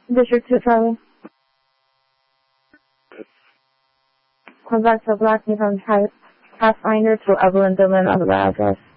District 2, Charlie. Call back to Black from Pathfinder to Evelyn Dillon on the address.